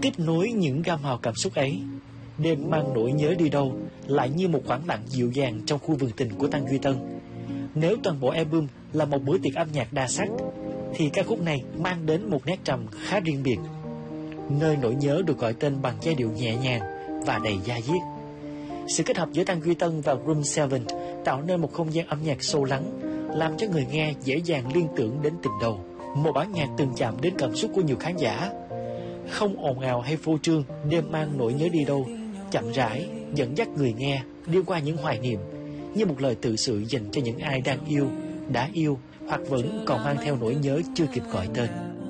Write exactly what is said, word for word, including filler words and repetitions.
Tiếp nối những gam màu cảm xúc ấy, Đêm mang nỗi nhớ đi đâu lại như một khoảng lặng dịu dàng trong khu vườn tình của Tăng Duy Tân. Nếu toàn bộ album là một bữa tiệc âm nhạc đa sắc, thì ca khúc này mang đến một nét trầm khá riêng biệt. Nơi nỗi nhớ được gọi tên bằng giai điệu nhẹ nhàng và đầy da diết. Sự kết hợp giữa Tăng Duy Tân và Room seven tạo nên một không gian âm nhạc sâu lắng, làm cho người nghe dễ dàng liên tưởng đến tình đầu. Một bản nhạc từng chạm đến cảm xúc của nhiều khán giả. Không ồn ào hay phô trương, Đêm mang nỗi nhớ đi đâu chậm rãi dẫn dắt người nghe đi qua những hoài niệm, như một lời tự sự dành cho những ai đang yêu, đã yêu hoặc vẫn còn mang theo nỗi nhớ chưa kịp gọi tên.